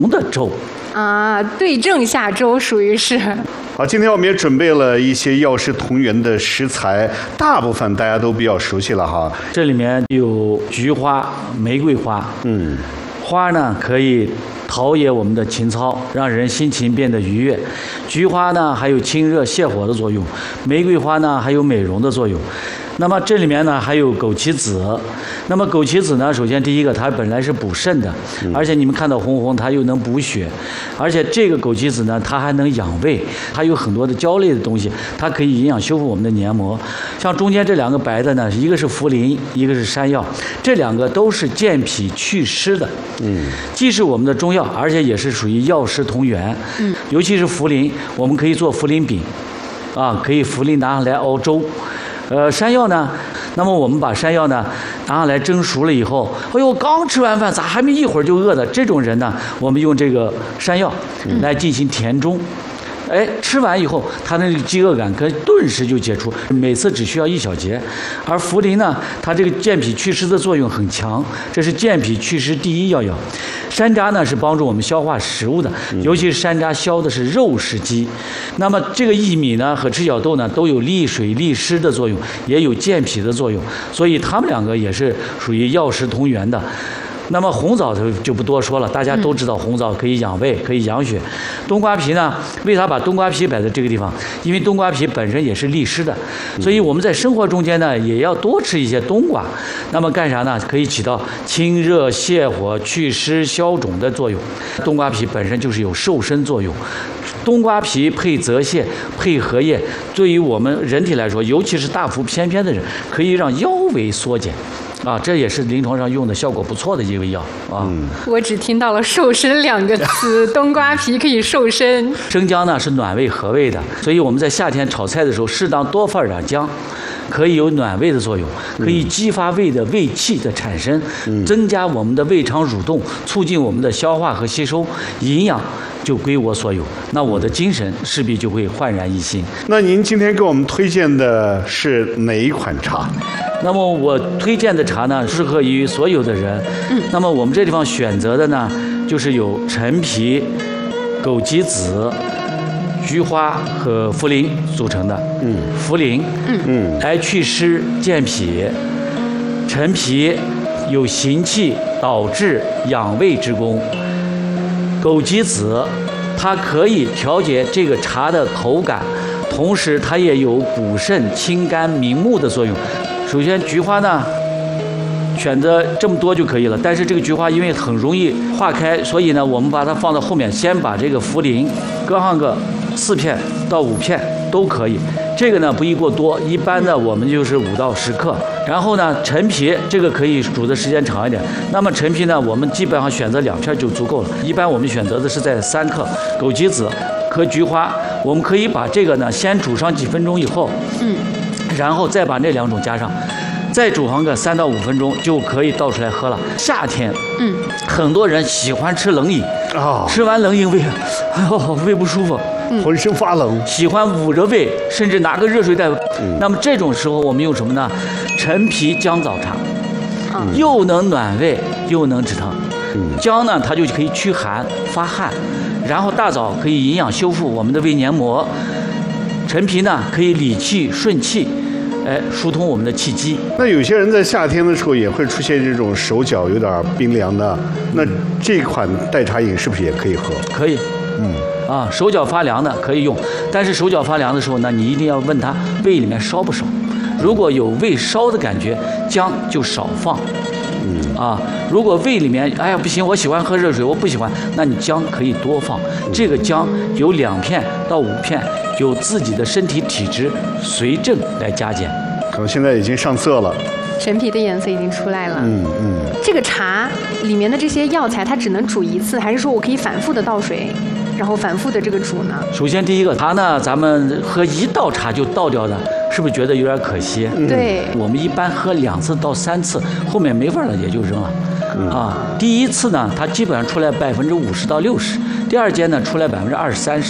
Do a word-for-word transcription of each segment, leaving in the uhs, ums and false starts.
的粥啊，对症下粥，属于是。 好，今天我们也准备了一些药食同源的食材，大部分大家都比较熟悉了哈。 这里面有菊花、玫瑰花， 嗯， 花呢可以陶冶我们的情操，让人心情变得愉悦。菊花呢还有清热泻火的作用，玫瑰花呢还有美容的作用。那么这里面呢还有枸杞子，那么枸杞子呢，首先第一个它本来是补肾的，而且你们看到红红，它又能补血，而且这个枸杞子呢，它还能养胃，它有很多的胶类的东西，它可以营养修复我们的黏膜。像中间这两个白的呢，一个是茯苓，一个是山药，这两个都是健脾祛湿的，嗯，既是我们的中药，而且也是属于药食同源，嗯，尤其是茯苓，我们可以做茯苓饼，啊，可以茯苓拿来熬粥。呃，山药呢，那么我们把山药呢拿上来蒸熟了以后，哎呦，刚吃完饭咋还没一会儿就饿的？这种人呢，我们用这个山药来进行填中。哎，吃完以后，他那个饥饿感可顿时就解除，每次只需要一小节。而茯苓呢，它这个健脾祛湿的作用很强，这是健脾祛湿第一要药。山楂呢是帮助我们消化食物的，尤其是山楂消的是肉食积。那么这个薏米呢和赤小豆呢都有利水利湿的作用，也有健脾的作用，所以它们两个也是属于药食同源的。那么红枣就就不多说了，大家都知道红枣可以养胃，可以养血。冬瓜皮呢，为啥把冬瓜皮摆在这个地方？因为冬瓜皮本身也是利湿的，所以我们在生活中间呢，也要多吃一些冬瓜。那么干啥呢？可以起到清热泻火、祛湿消肿的作用。冬瓜皮本身就是有瘦身作用。冬瓜皮配泽泻、配荷叶，对于我们人体来说，尤其是大腹便便的人，可以让腰围缩减。啊，这也是临床上用的效果不错的一味药啊。 嗯、我只听到了“瘦身”两个字，冬瓜皮可以瘦身。 生姜呢是暖胃和胃的，所以我们在夏天炒菜的时候，适当多放点姜，可以有暖胃的作用，可以激发胃的胃气的产生，嗯、增加我们的胃肠蠕动，促进我们的消化和吸收，营养就归我所有，那我的精神势必就会焕然一新。 那您今天给我们推荐的是哪一款茶？ 那么我推荐的茶呢，适合于所有的人。嗯。那么我们这地方选择的呢，就是有陈皮、枸杞子、菊花和茯苓组成的。嗯。茯苓，嗯嗯，来祛湿健脾；陈皮有行气导滞养胃之功；枸杞子，它可以调节这个茶的口感，同时它也有补肾、清肝、明目的作用。首先，菊花呢，选择这么多就可以了。但是这个菊花因为很容易化开，所以呢，我们把它放到后面，先把这个茯苓搁上个四片到五片都可以。这个呢不宜过多，一般的我们就是五到十克。然后呢，陈皮这个可以煮的时间长一点。那么陈皮呢，我们基本上选择两片就足够了。一般我们选择的是在三克。枸杞子和菊花，我们可以把这个呢先煮上几分钟以后，嗯。然后再把那两种加上，再煮上个三到五分钟就可以倒出来喝了。夏天，嗯，很多人喜欢吃冷饮啊，吃完冷饮胃，哎呦胃不舒服， 浑身发冷， 喜欢捂着胃，甚至拿个热水袋。嗯、那么这种时候我们用什么呢？陈皮姜枣茶，嗯、又能暖胃又能止疼。嗯、姜呢，它就可以驱寒发汗，然后大枣可以营养修复我们的胃黏膜。陈皮呢可以理气顺气，哎，疏通我们的气机。 那有些人在夏天的时候也会出现这种手脚有点冰凉的，那这款代茶饮是不是也可以喝？ 可以，嗯，啊，手脚发凉的可以用，但是手脚发凉的时候呢，你一定要问他胃里面烧不烧。如果有胃烧的感觉，姜就少放。嗯啊，如果胃里面哎呀不行，我喜欢喝热水，我不喜欢，那你姜可以多放。这个姜有两片到五片，有自己的身体体质随症来加减。 可能现在已经上色了， 陈皮的颜色已经出来了。 嗯嗯。 这个茶里面的这些药材，它只能煮一次，还是说我可以反复的倒水，然后反复的这个煮呢？ 首先第一个茶呢，咱们喝一道茶就倒掉的，是不是觉得有点可惜？ 对， 我们一般喝两次到三次，后面没味了也就扔了。嗯、啊，第一次呢，它基本上出来百分之五十到六十；第二间呢，出来百分之二十三十；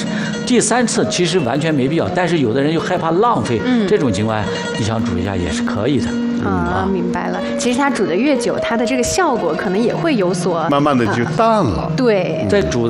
第三次其实完全没必要，但是有的人又害怕浪费， 嗯这种情况下你想煮一下也是可以的。 啊，明白了。其实它煮的越久，它的这个效果可能也会有所慢慢的就淡了。 对， 在煮